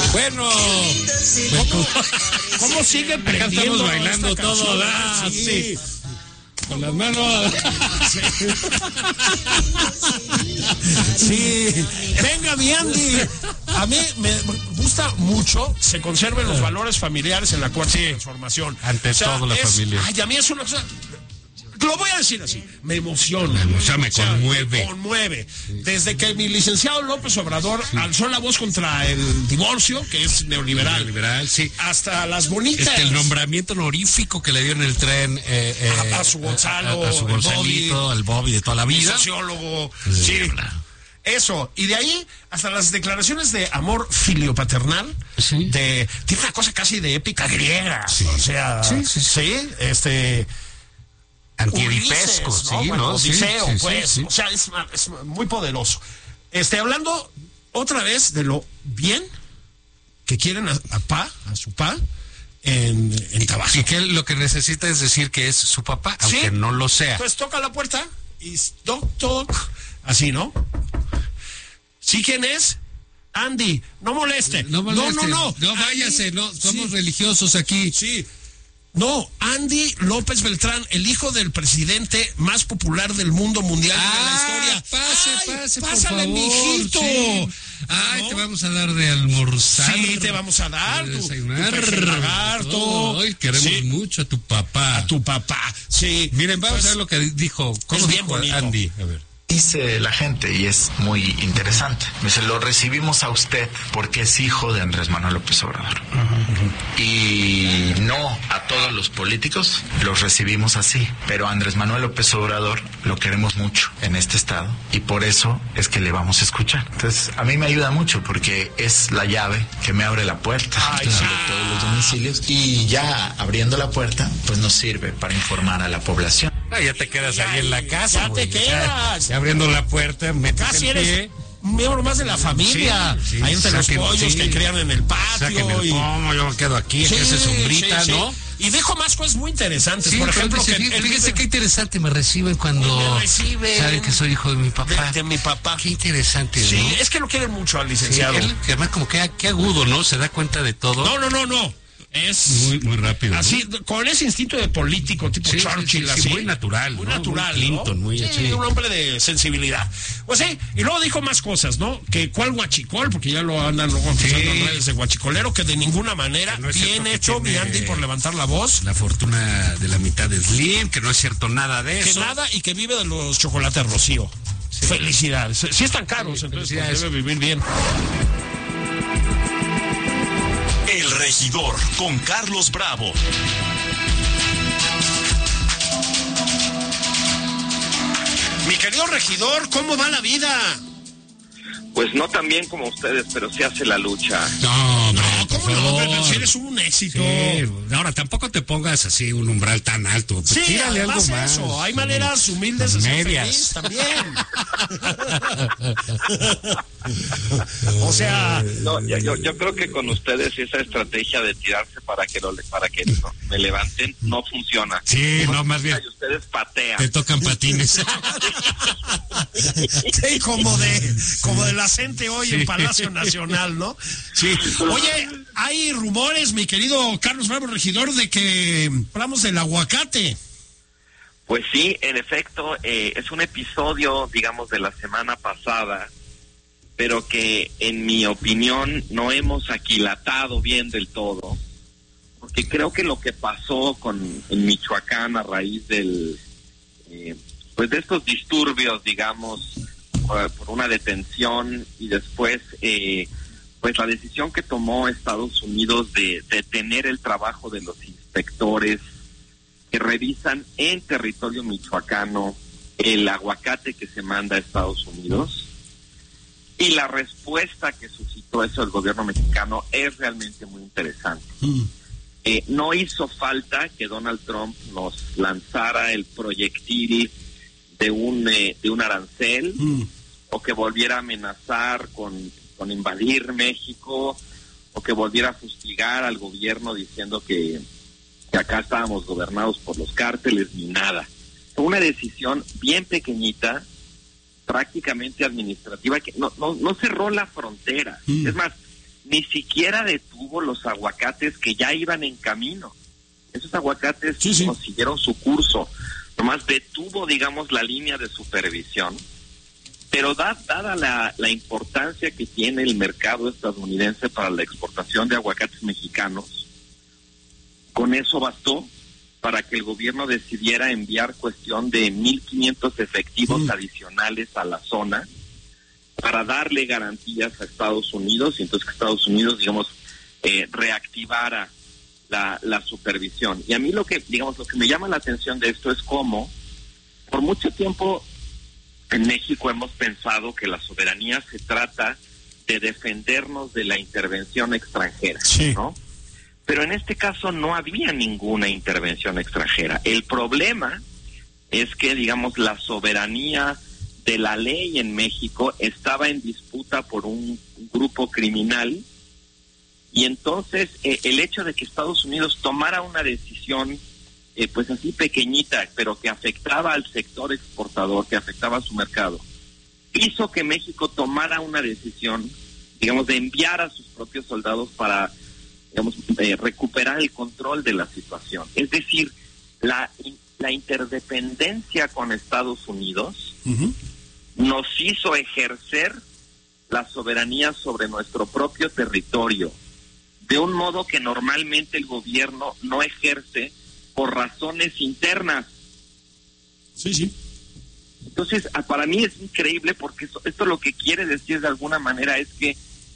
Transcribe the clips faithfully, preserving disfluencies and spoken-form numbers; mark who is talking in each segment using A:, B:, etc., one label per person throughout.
A: Bueno,
B: ¿Cómo, cómo sigue prendiendo?
A: Estamos bailando todo,
B: ah,
A: sí.
B: sí.
A: Con las manos.
B: Sí. Sí. Venga, mi Andy. A mí me gusta mucho se conserven los valores familiares en la cuarta sí. transformación.
A: Ante o sea, todo la
B: es,
A: familia.
B: Ay, a mí es una cosa. Lo voy a decir así, me emociona.
A: Me emociona, me
B: o sea,
A: conmueve.
B: Me conmueve. Sí. Desde que mi licenciado López Obrador sí. alzó la voz contra el divorcio, que es neoliberal.
A: Neoliberal, sí.
B: Hasta las bonitas.
A: Este, el nombramiento honorífico que le dio en el tren eh, eh,
B: a, a su Gonzalo,
A: a, a su Gonzalito, al Bobby de toda la vida.
B: Sociólogo. Sí. sí. Eso, y de ahí hasta las declaraciones de amor filiopaternal, sí. de tiene una cosa casi de épica griega. Sí. O sea, sí, sí, sí. sí este.
A: Antiedipesco,
B: ¿no?
A: sí,
B: Bueno,
A: ¿no?
B: Odiseo,
A: sí, sí,
B: pues,
A: sí, sí.
B: o sea, es, es muy poderoso. Este, hablando otra vez de lo bien que quieren a, a Pa, a su Pa, en, en Tabasco.
A: Y que lo que necesita es decir que es su papá, aunque ¿sí? no lo sea.
B: Entonces toca la puerta y toc, toc, así, ¿no? ¿Sí quién es? Andy, no moleste.
A: No moleste.
B: No, no, no.
A: No váyase,
B: Andy,
A: no, somos
B: sí.
A: religiosos aquí.
B: Sí. No, Andy López Beltrán, el hijo del presidente más popular del mundo mundial ah, de la historia.
A: Pase,
B: Ay,
A: pase,
B: pásale,
A: por favor,
B: mijito.
A: Sí. Ay, ¿no? Te vamos a dar de almorzar.
B: Sí, te vamos a dar.
A: De
B: tu,
A: desayunar.
B: Tu lagarto.
A: Ay, queremos sí. mucho a tu papá.
B: A tu papá, sí.
A: Miren, vamos pues, a ver lo que dijo. ¿Cómo
B: es
A: dijo
B: bien bonito.
A: Andy? A ver.
C: Dice la gente, y es muy interesante, dice, lo recibimos a usted porque es hijo de Andrés Manuel López Obrador. Uh-huh. Y no a todos los políticos los recibimos así, pero a Andrés Manuel López Obrador lo queremos mucho en este estado y por eso es que le vamos a escuchar. Entonces, a mí me ayuda mucho porque es la llave que me abre la puerta Ay, de todos los domicilios y ya abriendo la puerta, pues nos sirve para informar a la población.
A: Ah, ya te quedas ya, ahí en la casa.
B: Ya te
A: güey.
B: quedas.
A: Ya, ya abriendo la puerta, metes
B: Casi
A: el
B: eres
A: pie.
B: un miembro más de la familia. Sí, sí, ahí entre los pollos sí. que crían en el patio.
A: Saquen el
B: y...
A: pomo, yo me quedo aquí, sí, que hace sombrita, sí, ¿no?
B: Sí. Y dejo más cosas muy interesantes.
A: Sí,
B: por ejemplo,
A: que,
B: que
A: fíjese vive... qué interesante, me reciben cuando
B: me reciben,
A: saben que soy hijo de mi papá.
B: De, de mi papá.
A: Qué interesante,
B: Sí,
A: ¿no?
B: es que lo quieren mucho al licenciado. Sí,
A: él, además como que qué agudo, ¿no? Se da cuenta de todo.
B: No, no, no, no. Es
A: muy muy rápido.
B: Así,
A: ¿no?
B: Con ese instinto de político, tipo
A: sí,
B: Churchill,
A: sí, sí,
B: así.
A: Sí, muy natural.
B: Muy
A: ¿no?
B: natural.
A: Muy Clinton,
B: ¿no?
A: muy
B: sí,
A: así.
B: Un hombre de sensibilidad. Pues sí, y luego dijo más cosas, ¿no? Que cuál guachicol, porque ya lo andan luego acusando sí. redes de guachicolero, que de ninguna manera, no bien hecho, mi Andy, por levantar la voz.
A: La fortuna de la mitad de Slim, que no es cierto nada de
B: que
A: eso.
B: Que nada y que vive de los chocolates Rocío. Sí. Felicidades. Sí están caros, sí, entonces pues, debe vivir bien.
D: El Regidor con Carlos Bravo.
B: Mi querido regidor, ¿cómo va la vida?
E: Pues no tan bien como ustedes, pero se hace la lucha.
A: No,
B: no,
A: no
B: ¿cómo no? Pero si eres un éxito.
A: Sí. Ahora, tampoco te pongas así un umbral tan alto. Pues
B: sí,
A: tírale algo más.
B: Eso. Hay maneras humildes de ser feliz también. O sea...
E: No, yo, yo creo que con ustedes esa estrategia de tirarse para que lo, para que no, me levanten no funciona.
A: Sí, como no, más bien.
E: Y ustedes patean.
A: Te tocan patines.
B: Sí, como de, como de la gente hoy sí. en Palacio Nacional, ¿no? Sí. Oye, hay rumores, mi querido Carlos Bravo, regidor, de que hablamos del aguacate.
E: Pues sí, en efecto, eh, es un episodio, digamos, de la semana pasada, pero que en mi opinión no hemos aquilatado bien del todo, porque creo que lo que pasó con en Michoacán a raíz del, eh, pues de estos disturbios, digamos, por, por una detención y después, eh, pues la decisión que tomó Estados Unidos de detener el trabajo de los inspectores que revisan en territorio michoacano el aguacate que se manda a Estados Unidos. Y la respuesta que suscitó eso el gobierno mexicano es realmente muy interesante. Mm. Eh, no hizo falta que Donald Trump nos lanzara el proyectil de un eh, de un arancel mm. o que volviera a amenazar con, con invadir México o que volviera a fustigar al gobierno diciendo que, que acá estábamos gobernados por los cárteles ni nada. Fue una decisión bien pequeñita, prácticamente administrativa, que no no, no cerró la frontera. Mm. Es más, ni siquiera detuvo los aguacates que ya iban en camino. Esos aguacates sí, sí. siguieron su curso, nomás detuvo, digamos, la línea de supervisión, pero da, dada la, la importancia que tiene el mercado estadounidense para la exportación de aguacates mexicanos, con eso bastó para que el gobierno decidiera enviar cuestión de mil quinientos efectivos mm. adicionales a la zona para darle garantías a Estados Unidos, y entonces que Estados Unidos, digamos, eh, reactivara la, la supervisión. Y a mí lo que, digamos, lo que me llama la atención de esto es cómo, por mucho tiempo en México hemos pensado que la soberanía se trata de defendernos de la intervención extranjera, sí. ¿no? Pero en este caso no había ninguna intervención extranjera. El problema es que, digamos, la soberanía de la ley en México estaba en disputa por un grupo criminal, y entonces eh, el hecho de que Estados Unidos tomara una decisión eh, pues así pequeñita, pero que afectaba al sector exportador, que afectaba a su mercado, hizo que México tomara una decisión, digamos, de enviar a sus propios soldados para, digamos, eh, recuperar el control de la situación. Es decir, la, la interdependencia con Estados Unidos uh-huh. nos hizo ejercer la soberanía sobre nuestro propio territorio de un modo que normalmente el gobierno no ejerce por razones internas.
B: Sí, sí.
E: Entonces, para mí es increíble, porque esto, esto lo que quiere decir de alguna manera es que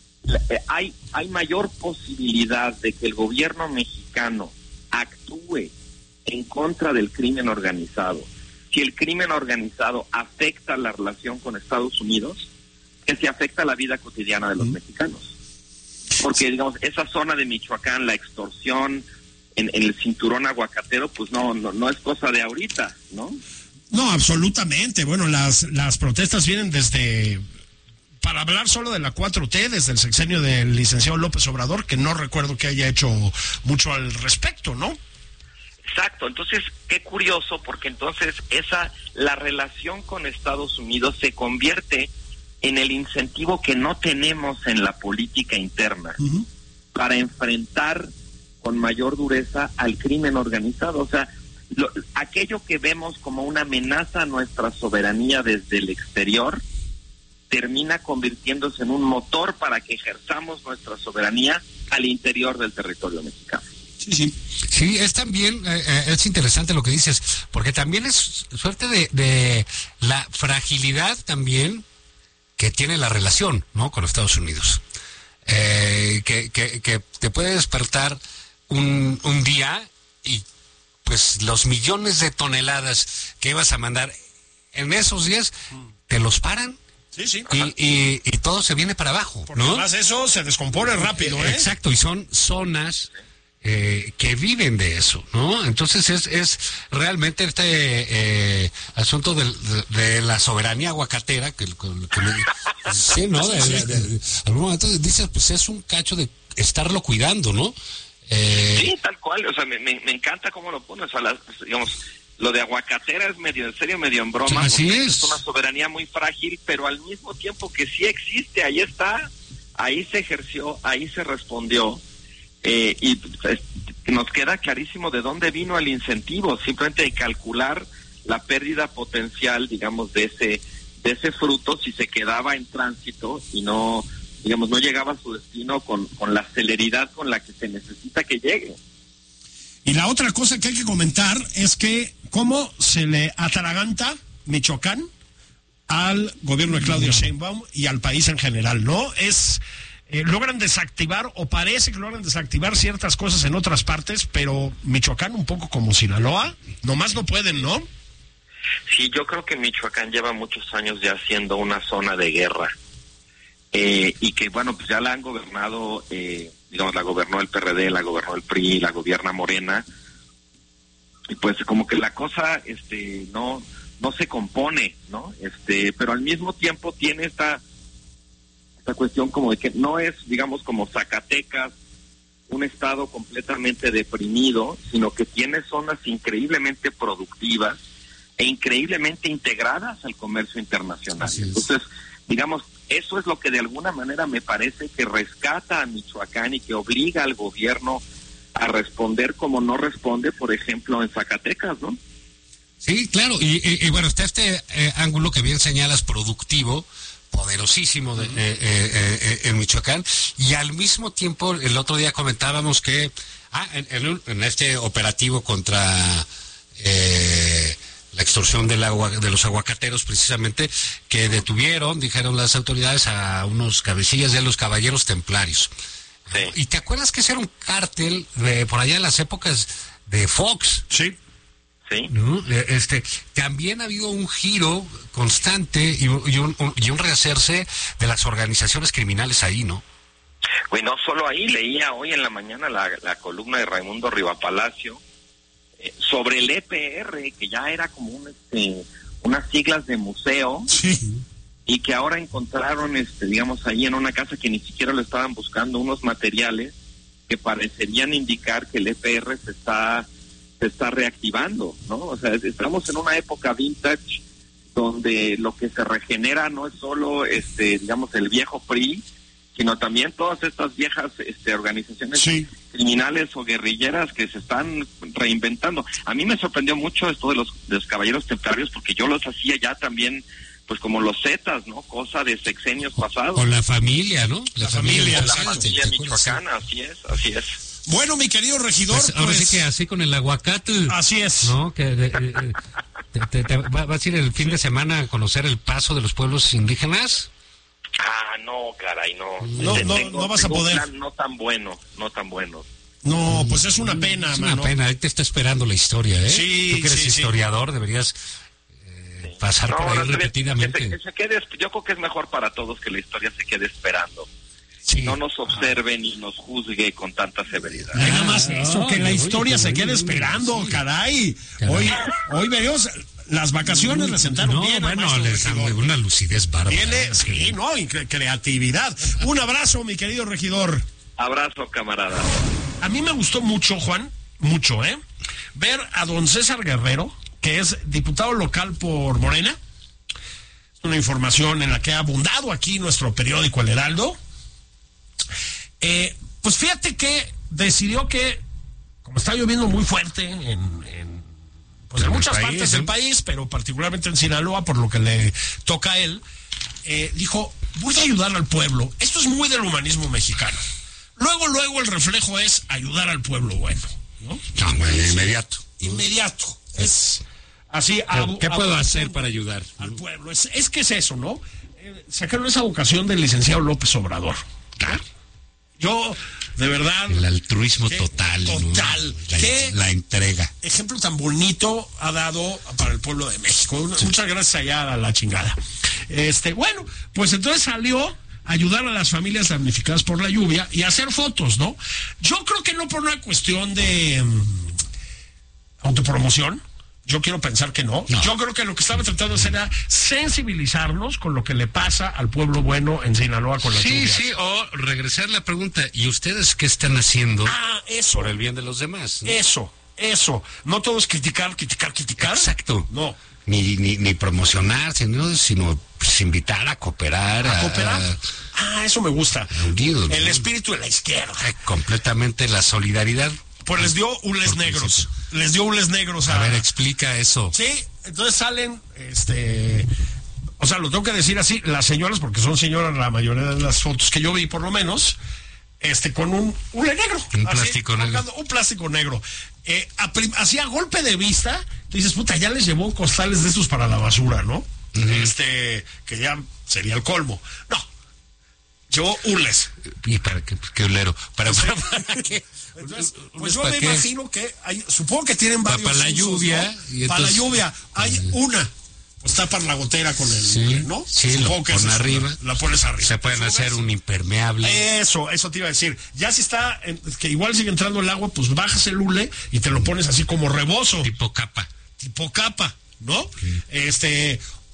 E: hay, hay mayor posibilidad de que el gobierno mexicano actúe en contra del crimen organizado si el crimen organizado afecta la relación con Estados Unidos que si afecta la vida cotidiana de los mm. mexicanos. Porque, digamos, esa zona de Michoacán, la extorsión en, en el cinturón aguacatero, pues no, no no es cosa de ahorita, ¿no?
B: No, absolutamente. Bueno, las las protestas vienen desde, para hablar solo de la cuatro T, desde el sexenio del licenciado López Obrador, que no recuerdo que haya hecho mucho al respecto, ¿no?
E: Exacto. Entonces, qué curioso, porque entonces esa la relación con Estados Unidos se convierte en el incentivo que no tenemos en la política interna uh-huh. para enfrentar con mayor dureza al crimen organizado. O sea, lo, aquello que vemos como una amenaza a nuestra soberanía desde el exterior termina convirtiéndose en un motor para que ejerzamos nuestra soberanía al interior del territorio mexicano.
A: Sí, sí. Sí, es también, eh, es interesante lo que dices, porque también es suerte de, de la fragilidad también que tiene la relación, ¿no?, con Estados Unidos. Eh, que, que, que te puede despertar un, un día y pues los millones de toneladas que ibas a mandar en esos días te los paran.
B: Sí, sí.
A: Y, y, y todo se viene para abajo,
B: porque
A: ¿no?
B: Además eso se descompone rápido, ¿eh?
A: Exacto, y son zonas Eh, que viven de eso, ¿no? Entonces es es realmente este eh, asunto de, de, de la soberanía aguacatera que, que, que me, sí, ¿no? De, de, de, de, algún momento dices, pues es un cacho de estarlo cuidando, ¿no?
E: Eh, sí, tal cual. O sea, me, me, me encanta cómo lo pones. O sea, las, digamos, lo de aguacatera es medio en serio, medio en broma.
A: Así es.
E: Es una soberanía muy frágil, pero al mismo tiempo que sí existe, ahí está, ahí se ejerció, ahí se respondió. Eh, y pues, nos queda clarísimo de dónde vino el incentivo, simplemente de calcular la pérdida potencial, digamos, de ese de ese fruto si se quedaba en tránsito y no, digamos, no llegaba a su destino con, con la celeridad con la que se necesita que llegue.
B: Y la otra cosa que hay que comentar es que cómo se le atraganta Michoacán al gobierno de Claudia Sheinbaum y al país en general, ¿no? Es... Eh, logran desactivar, o parece que logran desactivar ciertas cosas en otras partes, pero Michoacán un poco como Sinaloa, nomás no pueden, ¿no?
E: Sí, yo creo que Michoacán lleva muchos años ya siendo una zona de guerra, eh, y que bueno, pues ya la han gobernado, eh, digamos, la gobernó el P R D, la gobernó el P R I, la gobierna Morena, y pues como que la cosa este no no se compone, ¿no? Este, pero al mismo tiempo tiene esta esta cuestión como de que no es, digamos, como Zacatecas, un estado completamente deprimido, sino que tiene zonas increíblemente productivas e increíblemente integradas al comercio internacional. Entonces, digamos, eso es lo que de alguna manera me parece que rescata a Michoacán y que obliga al gobierno a responder como no responde, por ejemplo, en Zacatecas, ¿no?
A: Sí, claro, y, y, y bueno, está este eh, ángulo que bien señalas, productivo, poderosísimo de, eh, eh, eh, en Michoacán, y al mismo tiempo el otro día comentábamos que ah, en, en, en este operativo contra eh, la extorsión del agua, de los aguacateros, precisamente, que detuvieron, dijeron las autoridades, a unos cabecillas de los caballeros templarios. Sí. ¿Y te acuerdas que ese era un cártel de por allá en las épocas de Fox?
B: Sí.
E: Sí.
A: ¿No? Este, también ha habido un giro constante y, y, un, un, y un rehacerse de las organizaciones criminales ahí, ¿no?
E: Pues no solo ahí, leía hoy en la mañana la, la columna de Raimundo Rivapalacio eh, sobre el E P R, que ya era como un, este, unas siglas de museo.
B: Sí.
E: Y que ahora encontraron, este, digamos, ahí en una casa que ni siquiera lo estaban buscando, unos materiales que parecerían indicar que el E P R se está se está reactivando, ¿no? O sea, estamos en una época vintage donde lo que se regenera no es solo, este, digamos, el viejo P R I, sino también todas estas viejas este, organizaciones sí. criminales o guerrilleras que se están reinventando. A mí me sorprendió mucho esto de los, de los caballeros templarios, porque yo los hacía ya también, pues como los Zetas, ¿no? Cosa de sexenios pasados.
A: Con la familia, ¿no?
B: La, la familia,
E: la familia michoacana, así es, así es.
B: Bueno, mi querido regidor,
A: pues, ahora pues, sí que así con el aguacate.
B: Así es.
A: ¿No? Que eh, eh, te, te, te, vas a ir el fin de semana a conocer el paso de los pueblos indígenas.
E: Ah, no, caray, no.
B: No, no, tengo, no vas a poder.
E: Un plan no tan bueno, no tan bueno.
B: No, pues es una pena,
A: Es
B: mano.
A: una pena, ahí te está esperando la historia, ¿eh?
B: Sí,
A: Tú que eres
B: sí,
A: historiador,
B: sí.
A: deberías eh, pasar no, por ahí no, repetidamente.
E: Que se, que se quede, yo creo que es mejor para todos que la historia se quede esperando.
A: Sí.
E: No nos observe ni nos juzgue con tanta severidad.
B: Ah, Nada más eso, no, que la historia oye, se quede esperando, sí. caray. caray. Hoy, hoy veamos, las vacaciones le sentaron
A: no,
B: bien.
A: Bueno, les dan una lucidez bárbara.
B: Tiene, sí, no, y creatividad. Un abrazo, mi querido regidor.
E: Abrazo, camarada.
B: A mí me gustó mucho, Juan, mucho, ¿eh? Ver a don César Guerrero, que es diputado local por Morena. Una información en la que ha abundado aquí nuestro periódico El Heraldo. Eh, pues fíjate que decidió que, como está lloviendo muy fuerte en, en, pues en muchas país, partes ¿eh? del país, pero particularmente en Sinaloa, por lo que le toca a él, eh, dijo, voy a ayudar al pueblo. Esto es muy del humanismo mexicano. Luego, luego el reflejo es ayudar al pueblo bueno, ¿no?
A: No, bueno, inmediato.
B: Inmediato. Es así.
A: A, ¿Qué puedo hacer para ayudar?
B: Al pueblo. Es, es que es eso, ¿no? Eh, sacaron esa vocación del licenciado López Obrador.
A: Claro.
B: Yo, de verdad...
A: El altruismo
B: qué,
A: total.
B: Total.
A: ¿No? La,
B: ¿Qué
A: la entrega.
B: Ejemplo tan bonito ha dado para el pueblo de México. Sí. Muchas gracias allá a la chingada. Este, bueno, pues entonces salió a ayudar a las familias damnificadas por la lluvia y a hacer fotos, ¿no? Yo creo que no por una cuestión de um, autopromoción. Yo quiero pensar que no. no. Yo creo que lo que estaba tratando de hacer era sensibilizarnos con lo que le pasa al pueblo bueno en Sinaloa con la
A: sí,
B: lluvia.
A: Sí, sí, o regresar la pregunta, ¿y ustedes qué están haciendo
B: ah, eso.
A: por el bien de los demás? ¿No?
B: Eso, eso. No todo es criticar, criticar, criticar.
A: Exacto.
B: No.
A: Ni, ni, ni promocionar, sino, sino pues, invitar a cooperar.
B: ¿A,
A: a
B: cooperar? A, ah, eso me gusta.
A: Unidos,
B: el
A: ¿no?
B: espíritu de la izquierda.
A: Eh, completamente la solidaridad.
B: Pues les dio hules negros. Les dio hules negros a...
A: A ver, explica eso.
B: Sí, entonces salen, este... O sea, lo tengo que decir así, las señoras, porque son señoras la mayoría de las fotos que yo vi, por lo menos, este, con un hule negro.
A: Un
B: así,
A: plástico negro.
B: Un plástico negro. Eh, a prim- así a golpe de vista, tú dices, puta, ya les llevó costales de estos para la basura, ¿no? Uh-huh. Este, que ya sería el colmo. No. Llevó hules.
A: ¿Y para qué, qué hulero? ¿Para,
B: sí.
A: para, para qué?
B: Entonces, pues yo me qué? imagino que hay, supongo que tienen varios
A: para la
B: usos,
A: lluvia,
B: ¿no?
A: y entonces,
B: para la lluvia hay uh, una, pues tapan la gotera con el,
A: sí,
B: ¿no?
A: Sí,
B: supongo
A: lo
B: que
A: pones arriba,
B: la, la pones arriba.
A: Se pueden hacer un impermeable.
B: Eso, eso te iba a decir. Ya si está, en, que igual sigue entrando el agua, pues bajas el hule y te lo pones así como rebozo.
A: Tipo capa.
B: Tipo capa, ¿no? Sí. Este,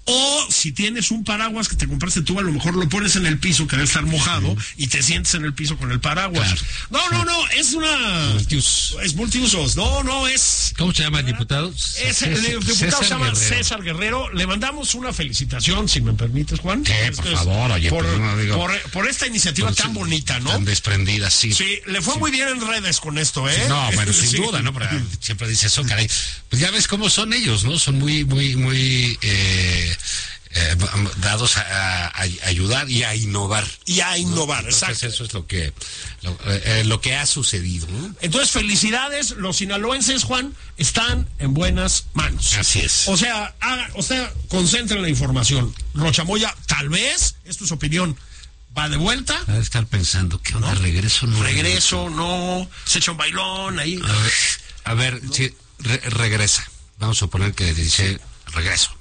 B: O si tienes un paraguas que te compraste tú, a lo mejor lo pones en el piso, que debe estar mojado, sí. y te sientes en el piso con el paraguas. Claro. No, no, no, es una...
A: Multiuso.
B: Es multiusos. No, no, es...
A: ¿Cómo se llama el diputado?
B: Es, el diputado César se llama Guerrero. César Guerrero. Le mandamos una felicitación, si me permites, Juan.
A: Sí, por Entonces, favor, oye,
B: por,
A: pues, no, digo,
B: por, por esta iniciativa por tan bonita, ¿no?
A: Tan desprendida, sí.
B: Sí, le fue sí. muy bien en redes con esto, ¿eh?
A: No, bueno, sin sí. duda, ¿no? Pero siempre dice eso, caray. Pues ya ves cómo son ellos, ¿no? Son muy, muy, muy... Eh, Eh, dados a, a, a ayudar y a innovar
B: y a innovar,
A: ¿no?
B: exacto.
A: Eso es lo que lo, eh, lo que ha sucedido, ¿no?
B: Entonces, felicidades, los sinaloenses, Juan, están en buenas manos.
A: Así es.
B: O sea, haga, o sea, concentren la información. Rocha Moya, tal vez, esto es opinión, va de vuelta.
A: Va a estar pensando que una ¿no? regreso no
B: regreso no se echa un bailón ahí.
A: A ver, a ver ¿no? si re, regresa. Vamos a suponer que dice regreso.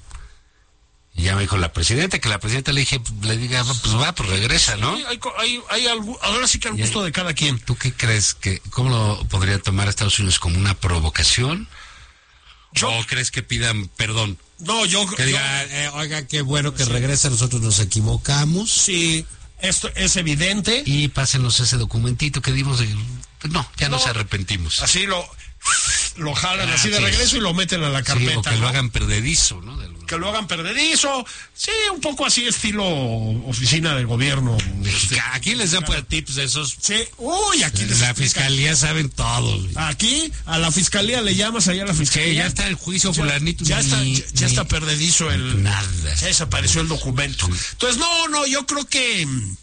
A: Y ya me dijo la presidenta, que la presidenta le dije, le diga, pues va, pues regresa, ¿no?
B: Sí, hay, hay, hay algo, ahora sí que al gusto de cada quien.
A: ¿Tú qué crees? que ¿Cómo lo podría tomar Estados Unidos? ¿Como una provocación? Yo, ¿O crees que pidan perdón?
B: No, yo...
A: Que diga,
B: yo,
A: eh, oiga, qué bueno que sí. regresa, nosotros nos equivocamos.
B: Sí, esto es evidente.
A: Y pásenos ese documentito que dimos de... Pues no, ya no, nos arrepentimos.
B: Así lo... lo jalan ah, así de sí. regreso y lo meten a la carpeta.
A: Sí, o que
B: ¿no?
A: lo hagan perdedizo, ¿no? De
B: que lo hagan perdedizo, sí, un poco así estilo oficina del gobierno.
A: Mexicano. Aquí les dan pues, tips de esos.
B: Sí, uy, aquí les
A: la fiscalía saben todo.
B: Aquí a la fiscalía le llamas allá a la fiscalía.
A: Sí, ya está el juicio
B: ya,
A: fulanito.
B: Ya, está, ya, ya está perdedizo el.
A: Nada.
B: Ya desapareció el documento. Entonces, no, no, yo creo que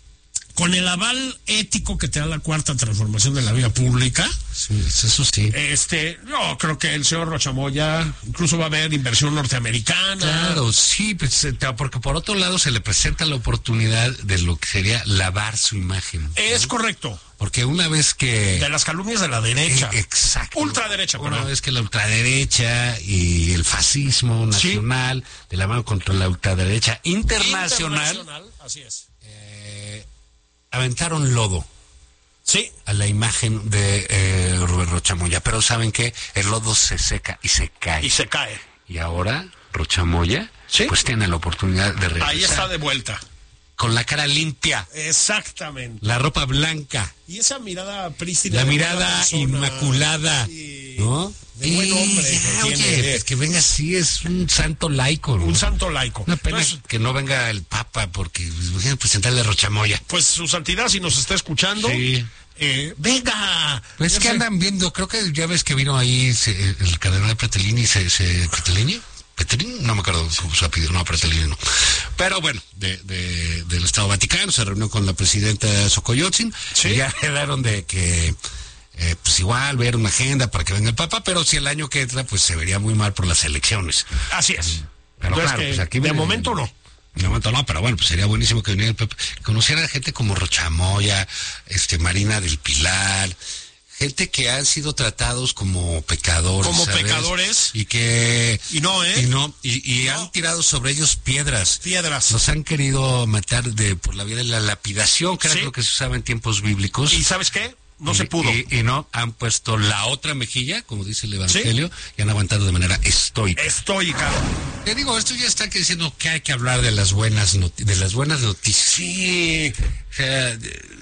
B: con el aval ético que te da la cuarta transformación de la vida pública,
A: sí, eso sí.
B: Este, yo creo que el señor Rocha Moya incluso va a haber inversión norteamericana.
A: Claro, sí, pues, porque por otro lado se le presenta la oportunidad de lo que sería lavar su imagen.
B: Es ¿no? correcto.
A: Porque una vez que...
B: De las calumnias de la derecha.
A: Eh, exacto.
B: Ultraderecha,
A: Una
B: perdón.
A: vez que la ultraderecha y el fascismo nacional, sí. de la mano contra la ultraderecha internacional...
B: Internacional, así es.
A: Eh, aventaron lodo.
B: Sí.
A: A la imagen de eh, Rubén Rocha Moya. Pero ¿saben qué? El lodo se seca y se cae.
B: Y se cae.
A: Y ahora Rocha Moya, ¿sí? pues tiene la oportunidad de regresar.
B: Ahí está de vuelta.
A: Con la cara limpia.
B: Exactamente.
A: La ropa blanca.
B: Y esa mirada prístina.
A: La mirada inmaculada.
B: Y...
A: ¿no?
B: De buen hombre.
A: Ya,
B: que,
A: oye,
B: tiene,
A: pues que venga así, es un santo laico, ¿no?
B: Un santo laico.
A: Una pena Entonces, que no venga el Papa, porque pues, presentarle a Rocha Moya.
B: Pues su santidad, si nos está escuchando,
A: sí.
B: eh, venga.
A: Pues es que sé. andan viendo, creo que ya ves que vino ahí se, el cardenal Pretelini, se, se Pretelini, Pretelini, no me acuerdo cómo se apellido, no, Pretelini no. Pero bueno, de, de, del Estado Vaticano, se reunió con la presidenta Xocoyotzin, ¿sí? Y ya quedaron de que... Eh, pues igual ver una agenda para que venga el Papa, pero si el año que entra pues se vería muy mal por las elecciones.
B: Así es.
A: Pero
B: Entonces,
A: claro, pues aquí
B: de
A: viene,
B: momento no.
A: De momento no, pero bueno, pues sería buenísimo que viniera el Papa, conociera a gente como Rocha Moya, este Marina del Pilar, gente que han sido tratados como pecadores,
B: como
A: ¿sabes?
B: Pecadores
A: y que
B: y no, ¿eh?
A: Y no y, y
B: no.
A: han tirado sobre ellos piedras.
B: Piedras.
A: Los han querido matar de por la vía de la lapidación, que era ¿sí? lo que se usaba en tiempos bíblicos.
B: ¿Y sabes qué? No
A: y,
B: se pudo.
A: Y, y no, han puesto la otra mejilla, como dice el Evangelio, ¿sí? y han aguantado de manera estoica.
B: Estoica.
A: Te digo, esto ya está diciendo que hay que hablar de las buenas noticias, de las buenas noticias.
B: Sí.
A: O sea, de,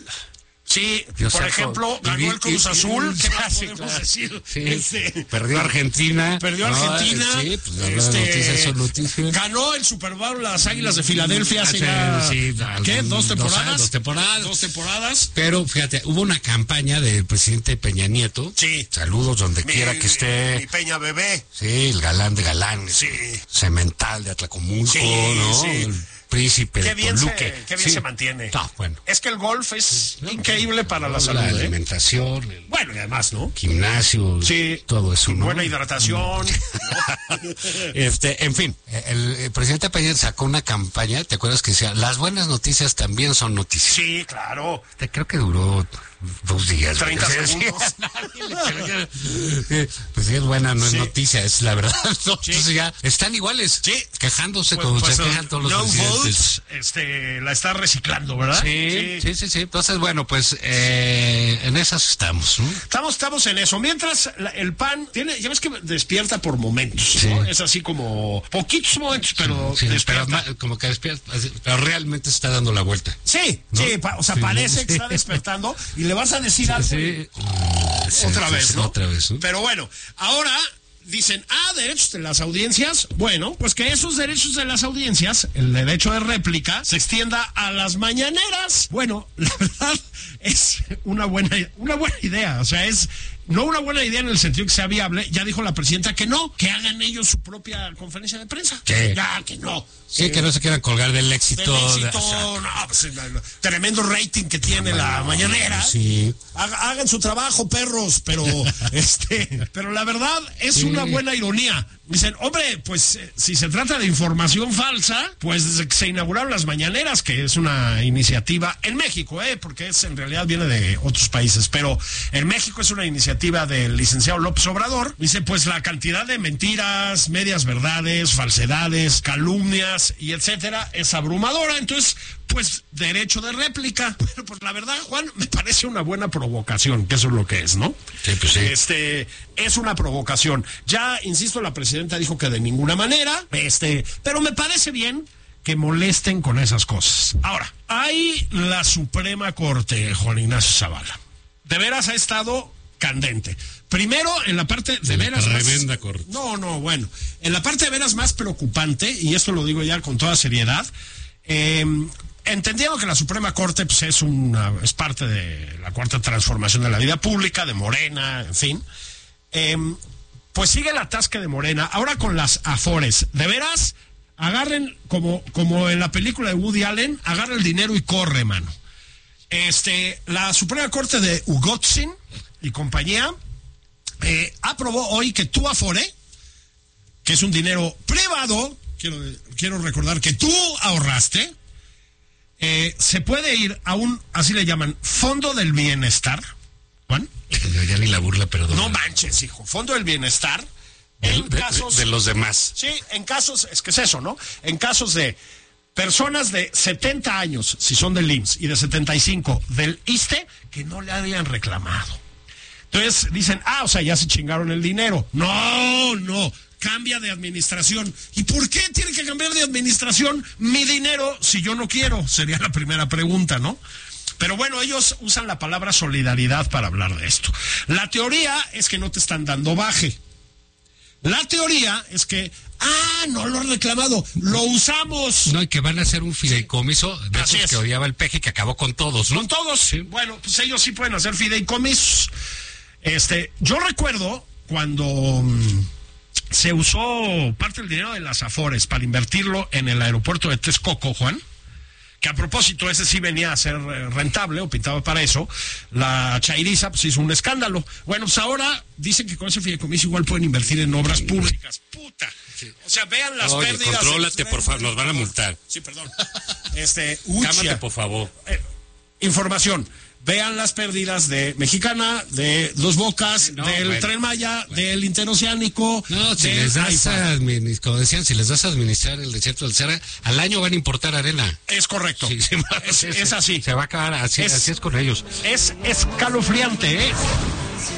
B: sí, Dios por saco, ejemplo, ganó y, el Cruz y, Azul, ¿qué más
A: sí,
B: podemos
A: claro,
B: decir?
A: Sí,
B: este,
A: perdió Argentina.
B: Perdió Argentina.
A: No, sí, pues este, noticias son noticias.
B: Ganó el Super Bowl las Águilas de Filadelfia hace ya,
A: sí,
B: ¿qué? ¿Dos temporadas?
A: Dos, dos temporadas.
B: Dos temporadas.
A: Pero fíjate, hubo una campaña del presidente Peña Nieto.
B: Sí.
A: Saludos donde
B: mi,
A: quiera que esté.
B: Mi Peña bebé.
A: Sí, el galán de galanes.
B: Sí.
A: Cemental de Atlacomulco,
B: sí,
A: ¿no?
B: Sí.
A: El príncipe
B: qué
A: de
B: bien
A: Toluque.
B: Se, qué bien
A: sí.
B: se mantiene.
A: No, bueno.
B: Es que el golf es no, increíble para la, la salud.
A: La
B: ¿eh?
A: alimentación. El
B: bueno, y además, ¿no?
A: Gimnasio.
B: Sí.
A: Todo eso, ¿no?
B: Buena hidratación.
A: este, en fin, el, el presidente Peña sacó una campaña, ¿te acuerdas que decía, las buenas noticias también son noticias?
B: Sí, claro.
A: Te creo que duró dos días.
B: treinta segundos.
A: Pues sí es buena, no
B: sí.
A: es noticia, es la verdad. ¿no?
B: Sí.
A: Entonces ya están iguales,
B: sí.
A: quejándose
B: pues,
A: como
B: pues,
A: se quejan todos los
B: no
A: presidentes.
B: Vote, este, la está reciclando, ¿verdad?
A: Sí, sí, sí, sí. sí. Entonces, bueno, pues eh, en esas estamos.
B: Uh-huh. Estamos, estamos en eso. Mientras la, el P A N tiene, ya ves que despierta por momentos, sí. ¿no? Es así como poquitos momentos, pero
A: sí, sí,
B: despierta.
A: Pero, como que despierta, pero realmente está dando la vuelta.
B: Sí, ¿no? sí, pa, o sea, sí, parece sí. que está despertando y le vas a decir
A: sí,
B: algo.
A: Sí.
B: Y,
A: Sí,
B: otra
A: sí,
B: vez,
A: sí,
B: ¿no?
A: Otra vez, ¿no?
B: Pero bueno, ahora dicen, ah, derechos de las audiencias. Bueno, pues que esos derechos de las audiencias, el derecho de réplica, se extienda a las mañaneras. Bueno, la verdad es una buena, una buena idea. O sea, es no una buena idea en el sentido que sea viable. Ya dijo la presidenta que no, que hagan ellos su propia conferencia de prensa.
A: ¿Qué?
B: Ya, que no.
A: Sí, que no se quieran colgar del éxito.
B: Del éxito, de... no, pues, tremendo rating que tiene no, la mañanera.
A: Sí.
B: Hagan su trabajo, perros, pero este, pero la verdad es sí. una buena ironía. Dicen, hombre, pues eh, si se trata de información falsa, pues desde que se inauguraron las mañaneras, que es una iniciativa en México, eh, porque es en realidad viene de otros países, pero en México es una iniciativa del licenciado López Obrador. Dice, pues la cantidad de mentiras, medias verdades, falsedades, calumnias y etcétera es abrumadora. Entonces, pues derecho de réplica. Bueno, pues la verdad, Juan, me parece una buena provocación, que eso es lo que es, ¿no?
A: Sí, pues sí.
B: Este, es una provocación. Ya, insisto, la presidenta dijo que de ninguna manera, este, pero me parece bien que molesten con esas cosas. Ahora, hay la Suprema Corte, Juan Ignacio Zavala. De veras ha estado candente. Primero, en la parte de veras más...
A: Tremenda corte.
B: No, no, bueno. En la parte de veras más preocupante, y esto lo digo ya con toda seriedad, eh, entendiendo que la Suprema Corte pues, es, una, es parte de la cuarta transformación de la vida pública, de Morena, en fin, eh, pues sigue el atasque de Morena. Ahora con las Afores, de veras, agarren, como, como en la película de Woody Allen, agarra el dinero y corre, mano. Este, la Suprema Corte de Ugotsin y compañía eh, aprobó hoy que tu Afore, que es un dinero privado, quiero, quiero recordar que tú ahorraste, eh, se puede ir a un, así le llaman, Fondo del Bienestar. ¿Juan?
A: Ya ni la burla, perdón.
B: No manches, hijo. Fondo del Bienestar.
A: De,
B: en
A: de,
B: casos,
A: de los demás.
B: Sí, en casos, es que es eso, ¿no? En casos de personas de setenta años, si son del I M S S, y de setenta y cinco del I S S S T E, que no le habían reclamado. Entonces dicen, ah, o sea, ya se chingaron el dinero. No, no, cambia de administración. ¿Y por qué tiene que cambiar de administración mi dinero si yo no quiero? Sería la primera pregunta, ¿no? Pero bueno, ellos usan la palabra solidaridad para hablar de esto. La teoría es que no te están dando baje. La teoría es que, ah, no lo han reclamado, lo usamos.
A: No, y que van a hacer un fideicomiso de
B: Así
A: esos
B: es.
A: que odiaba el peje, que acabó con todos, ¿no?
B: Con todos.
A: Sí.
B: Bueno, pues ellos sí pueden hacer fideicomisos. Este, yo recuerdo cuando um, se usó parte del dinero de las Afores para invertirlo en el aeropuerto de Texcoco, Juan, que a propósito ese sí venía a ser rentable o pintaba para eso, la chairiza pues hizo un escándalo. Bueno, pues ahora dicen que con ese fideicomiso igual pueden invertir en obras públicas. Puta. Sí. O sea, vean las
A: Oye,
B: pérdidas.
A: Contrólate,
B: de...
A: por favor, nos van a multar.
B: Sí, perdón. Este,
A: Cámate, por favor.
B: Eh, información. Vean las pérdidas de Mexicana, de Dos Bocas, no, del bueno, Tren Maya, bueno. del Interoceánico.
A: No, si
B: del...
A: les das a, como decían, si les das a administrar el desierto del Sahara, al año van a importar arena.
B: Es correcto.
A: Sí, sí,
B: es,
A: es,
B: es así.
A: Se va a acabar, así es, así es con ellos.
B: Es escalofriante, ¿eh?